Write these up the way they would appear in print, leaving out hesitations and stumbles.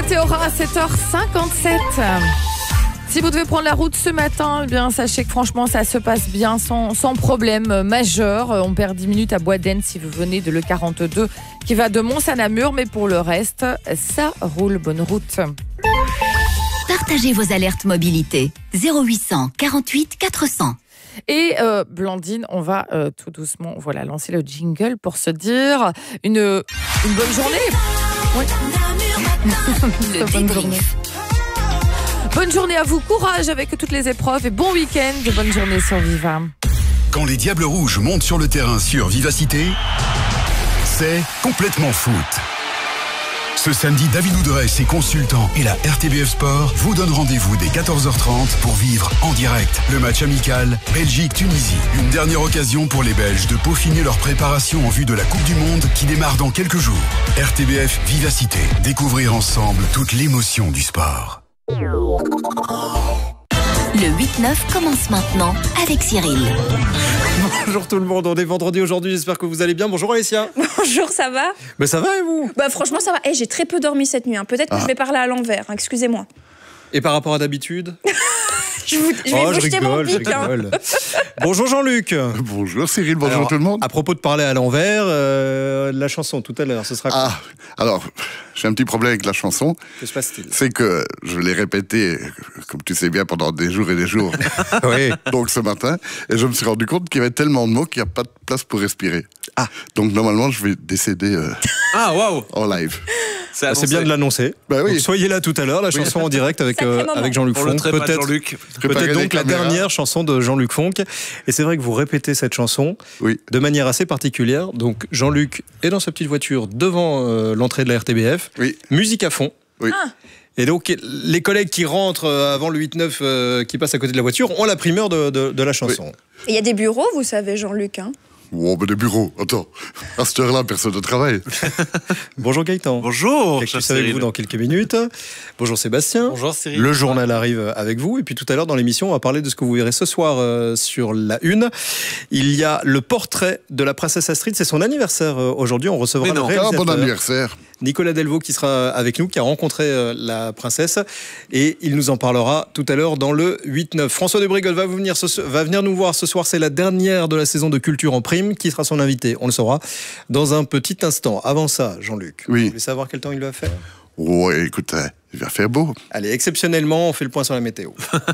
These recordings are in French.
météora à 7h57. Si vous devez prendre la route ce matin, eh bien, sachez que franchement, ça se passe bien sans problème majeur. On perd 10 minutes à Boisden si vous venez de l'E42 qui va de Mons à Namur. Mais pour le reste, ça roule. Bonne route. Partagez vos alertes mobilité. 0800 48 400. Et Blandine, on va tout doucement lancer le jingle pour se dire une bonne journée. Oui. Bonne journée. Bonne journée à vous, courage avec toutes les épreuves et bon week-end. Bonne journée sur Viva. Quand les Diables Rouges montent sur le terrain sur Vivacité, c'est complètement foot. Ce samedi, David Oudrey, ses consultants et la RTBF Sport vous donnent rendez-vous dès 14h30 pour vivre en direct le match amical Belgique-Tunisie. Une dernière occasion pour les Belges de peaufiner leur préparation en vue de la Coupe du Monde qui démarre dans quelques jours. RTBF Vivacité. Découvrir ensemble toute l'émotion du sport. Le 8-9 commence maintenant avec Cyril. Bonjour tout le monde, on est vendredi aujourd'hui, j'espère que vous allez bien. Bonjour Alessia. Bonjour, ça va ? Mais ça va et vous ? Franchement ça va, j'ai très peu dormi cette nuit, peut-être que je vais parler à l'envers, excusez-moi. Et par rapport à d'habitude ? Je vais vous jeter mon pic. Bonjour Jean-Luc. Bonjour Cyril, bonjour tout le monde. À propos de parler à l'envers, la chanson tout à l'heure, ce sera quoi ? Alors, j'ai un petit problème avec la chanson. Que se passe-t-il ? C'est que je l'ai répétée, comme tu sais bien, pendant des jours et des jours. Oui. Donc ce matin, et je me suis rendu compte qu'il y avait tellement de mots qu'il n'y a pas de place pour respirer. Donc normalement, je vais décéder en live. C'est bien de l'annoncer. Bah oui. Donc, soyez là tout à l'heure, la chanson en direct avec Jean-Luc Fonck. Peut-être donc la dernière chanson de Jean-Luc Fonck. Et c'est vrai que vous répétez cette chanson de manière assez particulière. Donc Jean-Luc est dans sa petite voiture devant l'entrée de la RTBF. Musique à fond. Et donc les collègues qui rentrent avant le 8-9 qui passent à côté de la voiture ont la primeur de la chanson. Il y a des bureaux, vous savez, Jean-Luc. Des bureaux. Attends, à cette heure-là, personne ne travaille. Bonjour Gaëtan. Bonjour. Je suis avec vous dans quelques minutes. Bonjour Sébastien. Bonjour Cyril. Le journal arrive avec vous. Et puis tout à l'heure dans l'émission, on va parler de ce que vous verrez ce soir sur la une. Il y a le portrait de la princesse Astrid. C'est son anniversaire aujourd'hui. On recevra le réalisateur. Bon anniversaire. Nicolas Delvaux qui sera avec nous, qui a rencontré la princesse. Et il nous en parlera tout à l'heure dans le 8-9. François de Brigol va venir nous voir ce soir. C'est la dernière de la saison de Culture en Prime. Qui sera son invité? On le saura dans un petit instant. Avant ça, Jean-Luc, vous voulez savoir quel temps il va faire? Écoute, il va faire beau. Allez, exceptionnellement, on fait le point sur la météo.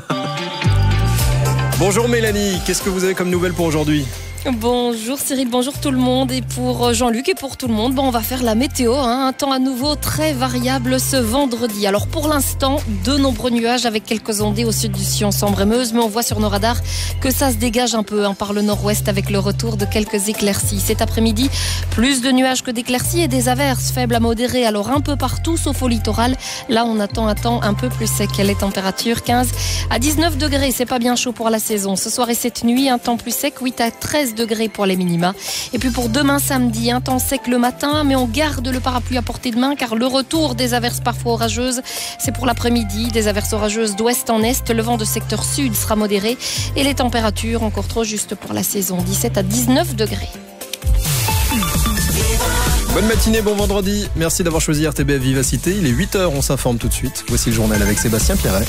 Bonjour Mélanie, qu'est-ce que vous avez comme nouvelles pour aujourd'hui? Bonjour Cyril, bonjour tout le monde. Et pour Jean-Luc et pour tout le monde, on va faire la météo. Un temps à nouveau très variable ce vendredi. Alors pour l'instant, de nombreux nuages avec quelques ondées au sud du Sion, Sambre-et-Meuse. Mais on voit sur nos radars que ça se dégage un peu par le nord-ouest avec le retour de quelques éclaircies. Cet après-midi, plus de nuages que d'éclaircies et des averses faibles à modérées. Alors un peu partout, sauf au littoral. Là, on attend un temps un peu plus sec. Les températures 15 à 19 degrés. C'est pas bien chaud pour la saison. Ce soir et cette nuit, un temps plus sec, 8 à 13 degrés pour les minima. Et puis pour demain samedi, un temps sec le matin, mais on garde le parapluie à portée de main car le retour des averses parfois orageuses, c'est pour l'après-midi. Des averses orageuses d'ouest en est. Le vent de secteur sud sera modéré et les températures encore trop justes pour la saison, 17 à 19 degrés. Bonne matinée, bon vendredi. Merci d'avoir choisi RTBF Vivacité. Il est 8h, on s'informe tout de suite. Voici le journal avec Sébastien Pierret.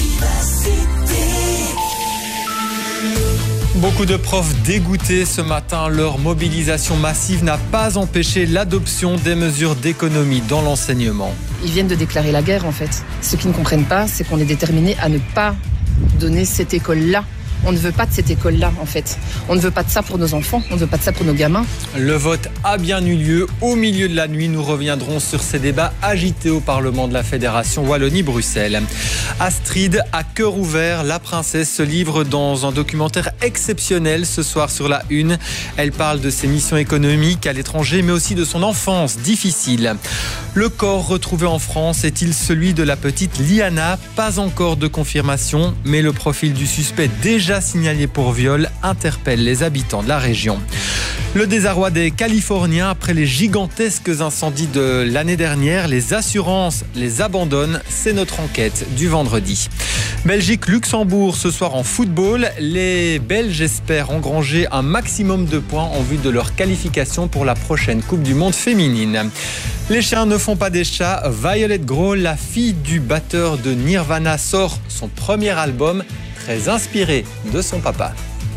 Beaucoup de profs dégoûtés ce matin. Leur mobilisation massive n'a pas empêché l'adoption des mesures d'économie dans l'enseignement. Ils viennent de déclarer la guerre en fait. Ce qu'ils ne comprennent pas, c'est qu'on est déterminé à ne pas donner cette école-là. On ne veut pas de cette école-là, en fait. On ne veut pas de ça pour nos enfants, on ne veut pas de ça pour nos gamins. Le vote a bien eu lieu. Au milieu de la nuit, nous reviendrons sur ces débats agités au Parlement de la Fédération Wallonie-Bruxelles. Astrid, à cœur ouvert, la princesse se livre dans un documentaire exceptionnel ce soir sur la une. Elle parle de ses missions économiques à l'étranger, mais aussi de son enfance difficile. Le corps retrouvé en France est-il celui de la petite Liana? Pas encore de confirmation, mais le profil du suspect déjà signalé pour viol interpelle les habitants de la région. Le désarroi des Californiens après les gigantesques incendies de l'année dernière. Les assurances les abandonnent. C'est notre enquête du vendredi. Belgique-Luxembourg ce soir en football. Les Belges espèrent engranger un maximum de points en vue de leur qualification pour la prochaine Coupe du Monde féminine. Les chiens ne font pas des chats. Violet Grohl, la fille du batteur de Nirvana, sort son premier album, très inspiré de son papa.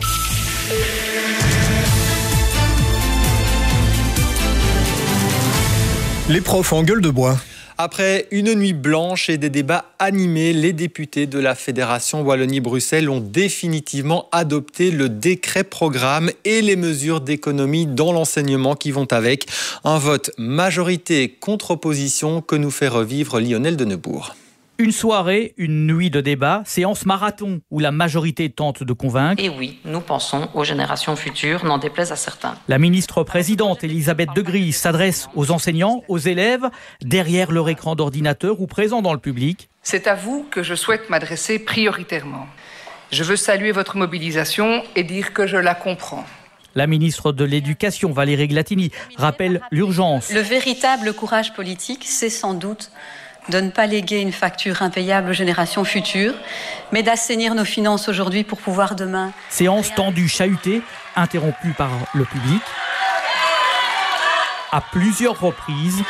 Les profs en gueule de bois. Après une nuit blanche et des débats animés, les députés de la Fédération Wallonie-Bruxelles ont définitivement adopté le décret programme et les mesures d'économie dans l'enseignement qui vont avec. Un vote majorité contre opposition que nous fait revivre Lionel Denebourg. Une soirée, une nuit de débat, séance marathon où la majorité tente de convaincre. Et oui, nous pensons aux générations futures, n'en déplaise à certains. La ministre-présidente Elisabeth Degris s'adresse aux enseignants, aux élèves, derrière leur écran d'ordinateur ou présents dans le public. C'est à vous que je souhaite m'adresser prioritairement. Je veux saluer votre mobilisation et dire que je la comprends. La ministre de l'Éducation, Valérie Glatini, rappelle l'urgence. Le véritable courage politique, c'est sans doute de ne pas léguer une facture impayable aux générations futures, mais d'assainir nos finances aujourd'hui pour pouvoir demain... Séance tendue, chahutée, interrompue par le public. À plusieurs reprises.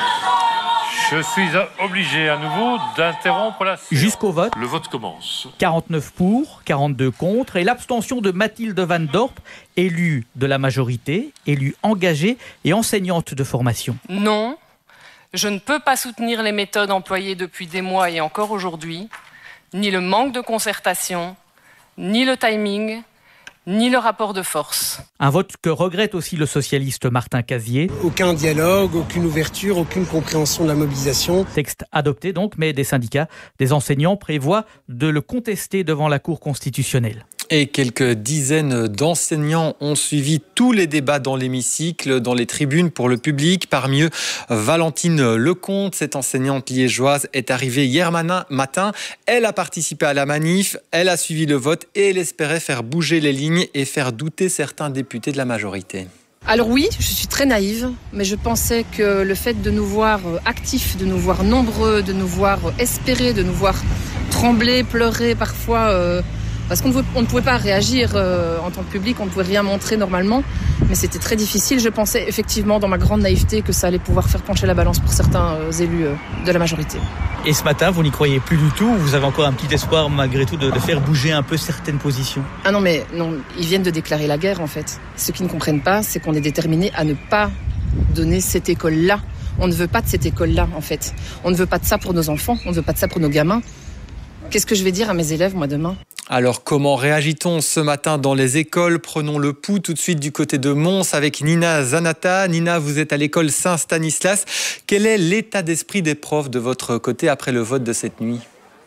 Je suis obligé à nouveau d'interrompre la séance. Jusqu'au vote. Le vote commence. 49 pour, 42 contre et l'abstention de Mathilde Van Dorp, élue de la majorité, élue engagée et enseignante de formation. Non. Je ne peux pas soutenir les méthodes employées depuis des mois et encore aujourd'hui, ni le manque de concertation, ni le timing, ni le rapport de force. Un vote que regrette aussi le socialiste Martin Casier. Aucun dialogue, aucune ouverture, aucune compréhension de la mobilisation. Texte adopté donc, mais des syndicats, des enseignants prévoient de le contester devant la Cour constitutionnelle. Et quelques dizaines d'enseignants ont suivi tous les débats dans l'hémicycle, dans les tribunes pour le public. Parmi eux, Valentine Lecomte, cette enseignante liégeoise, est arrivée hier matin. Elle a participé à la manif, elle a suivi le vote et elle espérait faire bouger les lignes et faire douter certains députés de la majorité. Alors oui, je suis très naïve, mais je pensais que le fait de nous voir actifs, de nous voir nombreux, de nous voir espérer, de nous voir trembler, pleurer parfois... Parce qu'on ne pouvait pas réagir en tant que public, on ne pouvait rien montrer normalement, mais c'était très difficile. Je pensais effectivement dans ma grande naïveté que ça allait pouvoir faire pencher la balance pour certains élus de la majorité. Et ce matin, vous n'y croyez plus du tout? Vous avez encore un petit espoir malgré tout de faire bouger un peu certaines positions? Ah non, mais non, ils viennent de déclarer la guerre en fait. Ce qu'ils ne comprennent pas, c'est qu'on est déterminé à ne pas donner cette école-là. On ne veut pas de cette école-là en fait. On ne veut pas de ça pour nos enfants, on ne veut pas de ça pour nos gamins. Qu'est-ce que je vais dire à mes élèves, moi, demain ? Alors, comment réagit-on ce matin dans les écoles ? Prenons le pouls tout de suite du côté de Mons avec Nina Zanata. Nina, vous êtes à l'école Saint-Stanislas. Quel est l'état d'esprit des profs de votre côté après le vote de cette nuit ?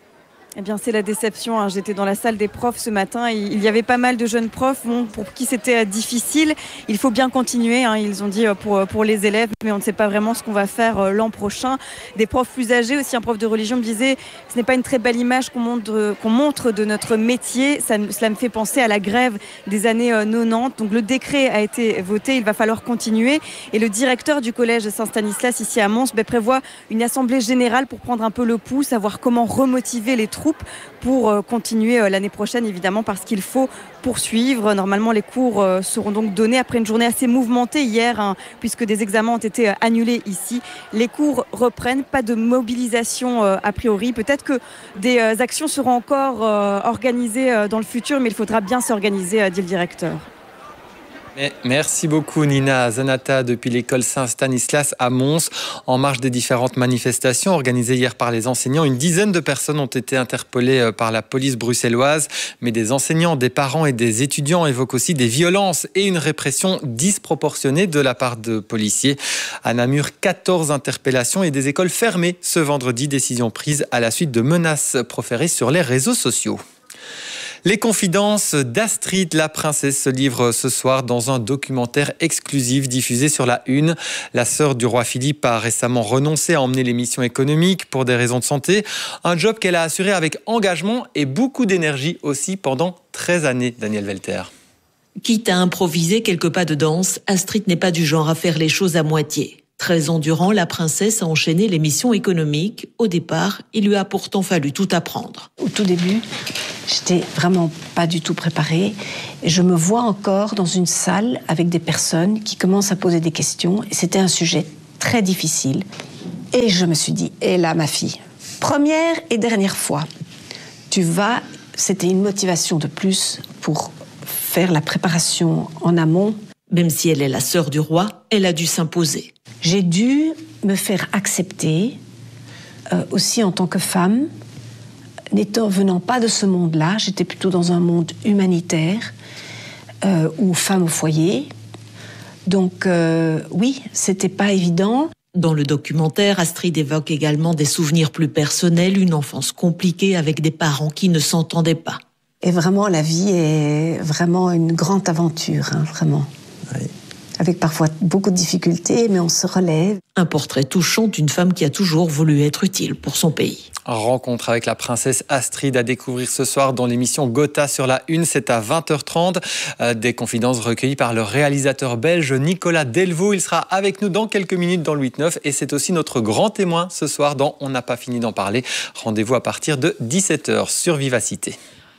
Eh bien, c'est la déception. J'étais dans la salle des profs ce matin. Il y avait pas mal de jeunes profs pour qui c'était difficile. Il faut bien continuer. Ils ont dit pour les élèves, mais on ne sait pas vraiment ce qu'on va faire l'an prochain. Des profs plus âgés aussi, un prof de religion me disait ce n'est pas une très belle image qu'on montre de notre métier. Cela me fait penser à la grève des années 90. Donc le décret a été voté. Il va falloir continuer. Et le directeur du collège Saint-Stanislas ici à Mons prévoit une assemblée générale pour prendre un peu le pouls, savoir comment remotiver les troupes pour continuer l'année prochaine, évidemment, parce qu'il faut poursuivre. Normalement, les cours seront donc donnés après une journée assez mouvementée hier, puisque des examens ont été annulés ici. Les cours reprennent, pas de mobilisation a priori. Peut-être que des actions seront encore organisées dans le futur, mais il faudra bien s'organiser, dit le directeur. Merci beaucoup Nina Zanata depuis l'école Saint-Stanislas à Mons. En marge des différentes manifestations organisées hier par les enseignants, une dizaine de personnes ont été interpellées par la police bruxelloise. Mais des enseignants, des parents et des étudiants évoquent aussi des violences et une répression disproportionnée de la part de policiers. À Namur, 14 interpellations et des écoles fermées ce vendredi. Décision prise à la suite de menaces proférées sur les réseaux sociaux. Les confidences d'Astrid, la princesse, se livrent ce soir dans un documentaire exclusif diffusé sur la Une. La sœur du roi Philippe a récemment renoncé à emmener l'émission économique pour des raisons de santé. Un job qu'elle a assuré avec engagement et beaucoup d'énergie aussi pendant 13 années, Daniel Welter. Quitte à improviser quelques pas de danse, Astrid n'est pas du genre à faire les choses à moitié. 13 ans durant, la princesse a enchaîné les missions économiques. Au départ, il lui a pourtant fallu tout apprendre. Au tout début, j'étais vraiment pas du tout préparée. Je me vois encore dans une salle avec des personnes qui commencent à poser des questions. Et c'était un sujet très difficile. Et je me suis dit, et là, ma fille, première et dernière fois, c'était une motivation de plus pour faire la préparation en amont. Même si elle est la sœur du roi, elle a dû s'imposer. J'ai dû me faire accepter, aussi en tant que femme, venant pas de ce monde-là, j'étais plutôt dans un monde humanitaire, ou femme au foyer. Donc oui, c'était pas évident. Dans le documentaire, Astrid évoque également des souvenirs plus personnels, une enfance compliquée avec des parents qui ne s'entendaient pas. Et vraiment, la vie est vraiment une grande aventure, vraiment. Oui. Avec parfois beaucoup de difficultés, mais on se relève. Un portrait touchant d'une femme qui a toujours voulu être utile pour son pays. Rencontre avec la princesse Astrid à découvrir ce soir dans l'émission Gotha sur la Une. C'est à 20h30. Des confidences recueillies par le réalisateur belge Nicolas Delvaux. Il sera avec nous dans quelques minutes dans le 8-9 et c'est aussi notre grand témoin ce soir dans On n'a pas fini d'en parler. Rendez-vous à partir de 17h sur Vivacité.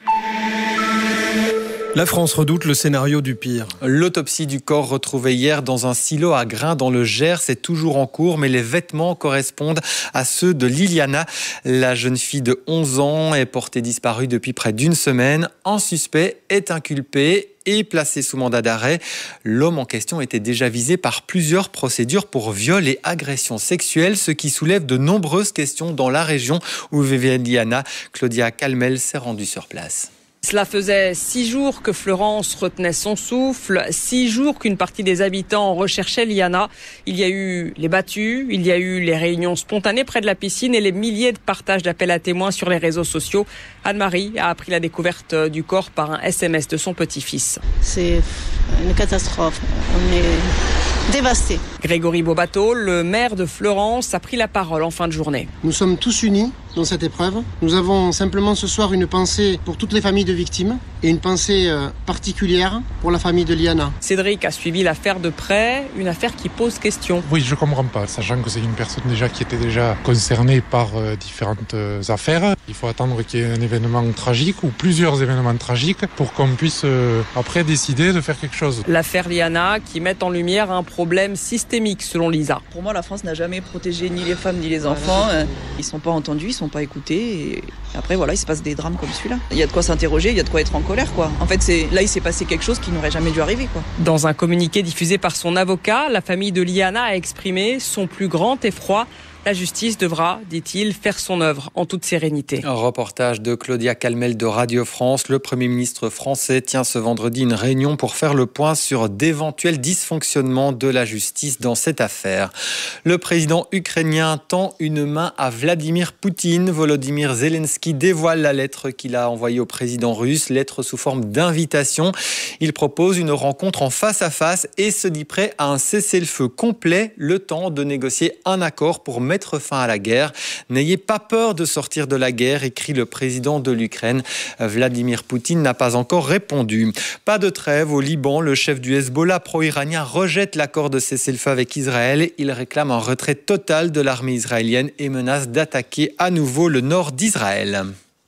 La France redoute le scénario du pire. L'autopsie du corps retrouvé hier dans un silo à grains dans le Gers est toujours en cours, mais les vêtements correspondent à ceux de Liliana. La jeune fille de 11 ans est portée disparue depuis près d'une semaine. Un suspect est inculpé et placé sous mandat d'arrêt. L'homme en question était déjà visé par plusieurs procédures pour viol et agression sexuelle, ce qui soulève de nombreuses questions dans la région où vivait Liliana. Claudia Calmel s'est rendue sur place. Cela faisait 6 jours que Florence retenait son souffle, 6 jours qu'une partie des habitants recherchait Liana. Il y a eu les battues, il y a eu les réunions spontanées près de la piscine et les milliers de partages d'appels à témoins sur les réseaux sociaux. Anne-Marie a appris la découverte du corps par un SMS de son petit-fils. C'est une catastrophe. On est dévastés. Grégory Bobato, le maire de Florence, a pris la parole en fin de journée. Nous sommes tous unis dans cette épreuve. Nous avons simplement ce soir une pensée pour toutes les familles de victimes et une pensée particulière pour la famille de Liana. Cédric a suivi l'affaire de près, une affaire qui pose question. Oui, je ne comprends pas, sachant que c'est une personne déjà qui était déjà concernée par différentes affaires. Il faut attendre qu'il y ait un événement tragique ou plusieurs événements tragiques pour qu'on puisse après décider de faire quelque chose. L'affaire Liana qui met en lumière un problème systémique selon Lisa. Pour moi, la France n'a jamais protégé ni les femmes ni les enfants. Ils ne sont pas entendus, ils ne sont pas écoutés. Et après, voilà, il se passe des drames comme celui-là. Il y a de quoi s'interroger, il y a de quoi être en colère, quoi. En fait, là, il s'est passé quelque chose qui n'aurait jamais dû arriver, quoi. Dans un communiqué diffusé par son avocat, la famille de Liana a exprimé son plus grand effroi. La justice devra, dit-il, faire son œuvre en toute sérénité. Un reportage de Claudia Calmel de Radio France. Le Premier ministre français tient ce vendredi une réunion pour faire le point sur d'éventuels dysfonctionnements de la justice dans cette affaire. Le président ukrainien tend une main à Vladimir Poutine. Volodymyr Zelensky dévoile la lettre qu'il a envoyée au président russe, lettre sous forme d'invitation. Il propose une rencontre en face à face et se dit prêt à un cessez-le-feu complet, le temps de négocier un accord pour mettre fin à la guerre. N'ayez pas peur de sortir de la guerre, écrit le président de l'Ukraine. Vladimir Poutine n'a pas encore répondu. Pas de trêve au Liban. Le chef du Hezbollah pro-iranien rejette l'accord de cessez-le-feu avec Israël. Il réclame un retrait total de l'armée israélienne et menace d'attaquer à nouveau le nord d'Israël.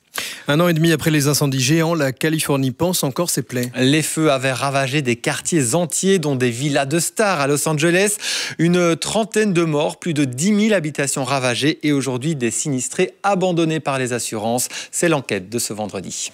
1 an et demi après les incendies géants, la Californie pense encore ses plaies. Les feux avaient ravagé des quartiers entiers, dont des villas de stars à Los Angeles. Une trentaine de morts, plus de 10 000 habitations ravagées et aujourd'hui des sinistrés abandonnés par les assurances. C'est l'enquête de ce vendredi.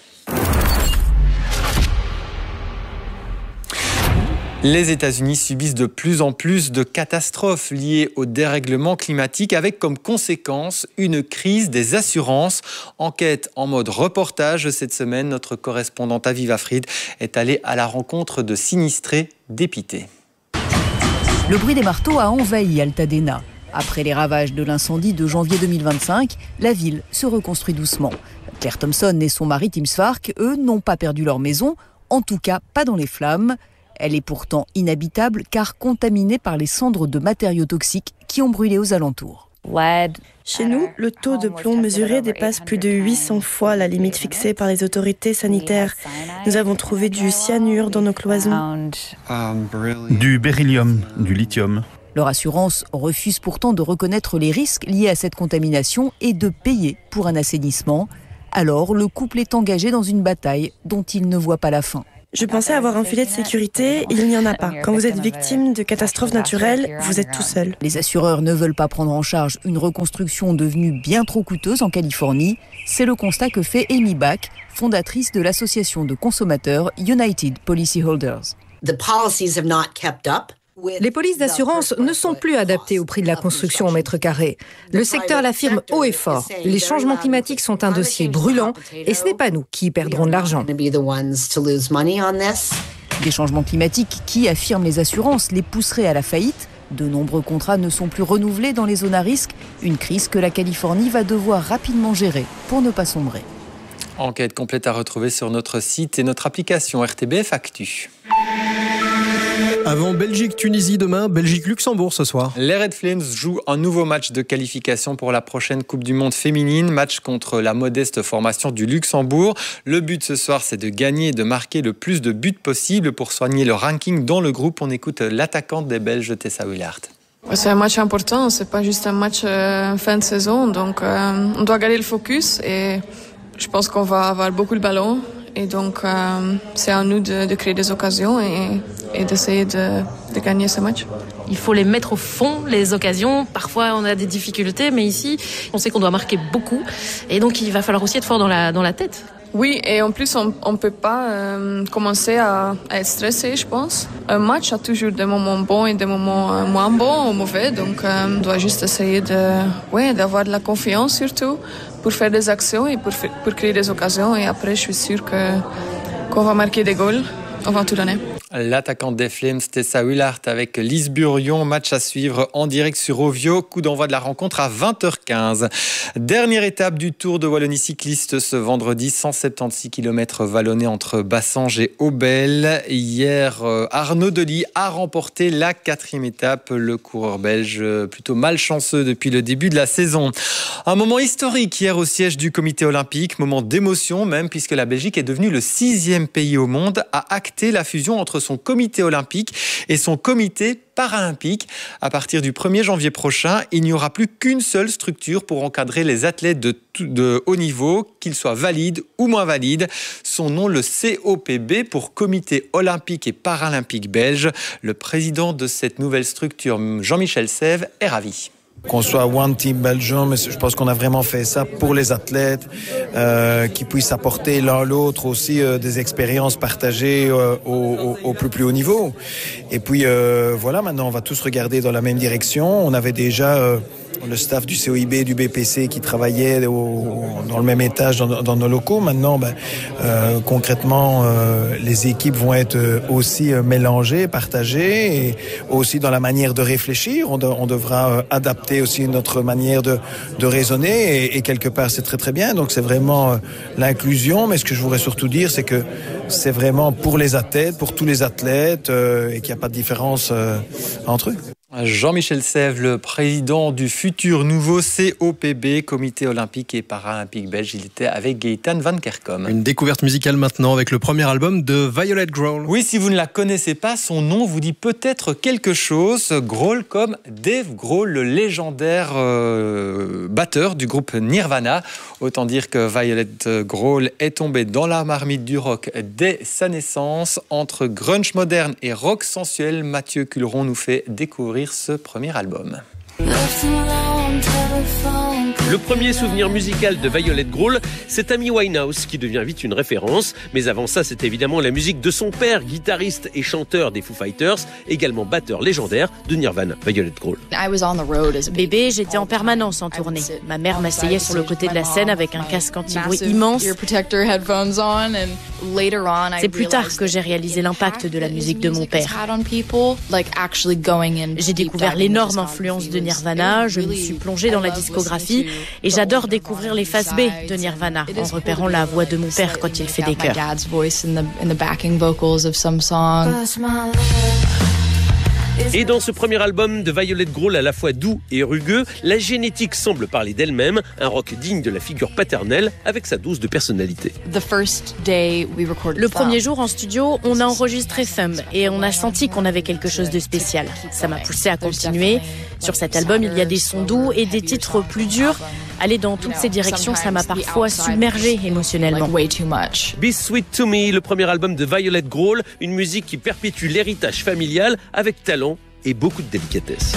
Les États-Unis subissent de plus en plus de catastrophes liées au dérèglement climatique avec comme conséquence une crise des assurances. Enquête en mode reportage cette semaine. Notre correspondante Aviva Fried est allée à la rencontre de sinistrés dépités. Le bruit des marteaux a envahi Altadena. Après les ravages de l'incendie de janvier 2025, la ville se reconstruit doucement. Claire Thompson et son mari Tim Sfark, eux, n'ont pas perdu leur maison, en tout cas pas dans les flammes. Elle est pourtant inhabitable car contaminée par les cendres de matériaux toxiques qui ont brûlé aux alentours. Chez nous, le taux de plomb mesuré dépasse plus de 800 fois la limite fixée par les autorités sanitaires. Nous avons trouvé du cyanure dans nos cloisons. Du beryllium, du lithium. Leur assurance refuse pourtant de reconnaître les risques liés à cette contamination et de payer pour un assainissement. Alors, le couple est engagé dans une bataille dont il ne voit pas la fin. Je pensais avoir un filet de sécurité, il n'y en a pas. Quand vous êtes victime de catastrophes naturelles, vous êtes tout seul. Les assureurs ne veulent pas prendre en charge une reconstruction devenue bien trop coûteuse en Californie. C'est le constat que fait Amy Bach, fondatrice de l'association de consommateurs United Policyholders. Les polices d'assurance ne sont plus adaptées au prix de la construction au mètre carré. Le secteur l'affirme haut et fort. Les changements climatiques sont un dossier brûlant et ce n'est pas nous qui perdrons de l'argent. Des changements climatiques qui, affirment les assurances, les pousseraient à la faillite. De nombreux contrats ne sont plus renouvelés dans les zones à risque. Une crise que la Californie va devoir rapidement gérer pour ne pas sombrer. Enquête complète à retrouver sur notre site et notre application RTBF Actu. Avant Belgique-Tunisie demain, Belgique-Luxembourg ce soir. Les Red Flames jouent un nouveau match de qualification pour la prochaine Coupe du Monde féminine. Match contre la modeste formation du Luxembourg. Le but ce soir, c'est de gagner et de marquer le plus de buts possible pour soigner le ranking dans le groupe. On écoute l'attaquante des Belges, Tessa Willard. C'est un match important, c'est pas juste un match fin de saison. Donc on doit garder le focus et je pense qu'on va avoir beaucoup de ballons. Et donc, c'est à nous de créer des occasions et d'essayer de gagner ce match. Il faut les mettre au fond, les occasions. Parfois, on a des difficultés, mais ici, on sait qu'on doit marquer beaucoup. Et donc, il va falloir aussi être fort dans la tête. Oui, et en plus, on peut pas commencer à être stressé, je pense. Un match a toujours des moments bons et des moments moins bons ou mauvais. Donc, on doit juste essayer d'avoir de la confiance surtout pour faire des actions et pour créer des occasions. Et après, je suis sûre qu'on va marquer des goals. On va tout donner. L'attaquante des Flames, Tessa Willard avec Lise Burion. Match à suivre en direct sur Ovio. Coup d'envoi de la rencontre à 20h15. Dernière étape du Tour de Wallonie cycliste ce vendredi. 176 km vallonnés entre Bassange et Aubel. Hier, Arnaud Delis a remporté la 4e étape. Le coureur belge plutôt malchanceux depuis le début de la saison. Un moment historique hier au siège du comité olympique. Moment d'émotion même puisque la Belgique est devenue le 6e pays au monde à acter la fusion entre son comité olympique et son comité paralympique. À partir du 1er janvier prochain, il n'y aura plus qu'une seule structure pour encadrer les athlètes de haut niveau, qu'ils soient valides ou moins valides. Son nom, le COPB, pour Comité olympique et paralympique belge. Le président de cette nouvelle structure, Jean-Michel Sèvres, est ravi. Qu'on soit One Team Belgium, mais je pense qu'on a vraiment fait ça pour les athlètes, qui puissent apporter l'un l'autre aussi des expériences partagées au plus haut niveau. Et puis voilà, maintenant on va tous regarder dans la même direction. On avait déjà le staff du COIB et du BPC qui travaillait dans le même étage dans nos locaux. Maintenant, concrètement, les équipes vont être aussi mélangées, partagées, et aussi dans la manière de réfléchir. On devra adapter aussi notre manière de raisonner, et quelque part c'est très très bien. Donc c'est vraiment l'inclusion, mais ce que je voudrais surtout dire, c'est que c'est vraiment pour les athlètes, pour tous les athlètes, et qu'il n'y a pas de différence entre eux. Jean-Michel Sèvres, le président du futur nouveau COPB, Comité olympique et paralympique belge. Il était avec Gaëtan Van Kerkom. Une découverte musicale maintenant avec le premier album de Violet Grohl. Oui, si vous ne la connaissez pas, son nom vous dit peut-être quelque chose. Grohl comme Dave Grohl, le légendaire batteur du groupe Nirvana. Autant dire que Violet Grohl est tombé dans la marmite du rock dès sa naissance. Entre grunge moderne et rock sensuel, Mathieu Culeron nous fait découvrir ce premier album. Le premier souvenir musical de Violet Grohl, c'est Amy Winehouse qui devient vite une référence. Mais avant ça, c'est évidemment la musique de son père, guitariste et chanteur des Foo Fighters, également batteur légendaire de Nirvana, Violet Grohl. Bébé, j'étais en permanence en tournée. Ma mère m'asseyait sur le côté de la scène avec un casque anti-bruit immense. C'est plus tard que j'ai réalisé l'impact de la musique de mon père. J'ai découvert l'énorme influence de Nirvana, je me suis plongée dans la discographie et j'adore découvrir les faces B de Nirvana en repérant la voix de mon père quand il fait des chœurs. Et dans ce premier album de Violet Grohl, à la fois doux et rugueux, la génétique semble parler d'elle-même, un rock digne de la figure paternelle avec sa dose de personnalité. Le premier jour en studio, on a enregistré Thumb et on a senti qu'on avait quelque chose de spécial. Ça m'a poussé à continuer. Sur cet album, il y a des sons doux et des titres plus durs. Aller dans toutes ces directions, ça m'a parfois submergé émotionnellement. Be Sweet to Me, le premier album de Violet Grohl, une musique qui perpétue l'héritage familial avec talent et beaucoup de délicatesse.